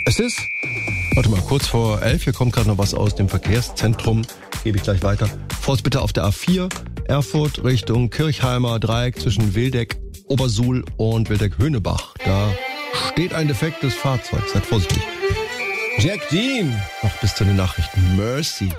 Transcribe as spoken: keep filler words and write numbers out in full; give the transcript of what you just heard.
Es ist, warte mal, kurz vor elf, hier kommt gerade noch was aus dem Verkehrszentrum, gebe ich gleich weiter. Vorsicht bitte auf der A vier, Erfurt Richtung Kirchheimer Dreieck zwischen Wildeck, Obersuhl und Wildeck-Höhnebach. Da steht ein defektes Fahrzeug, seid vorsichtig. Jack Dean, noch bis zu den Nachrichten. Mercy.